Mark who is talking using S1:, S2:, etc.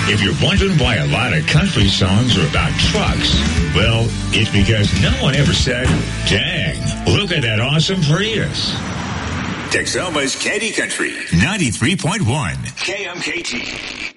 S1: If you're wondering why a lot of country songs are about trucks, well, it's because no one ever said, dang, look at that awesome Prius.
S2: Texoma's Candy Country 93.1 KMKT.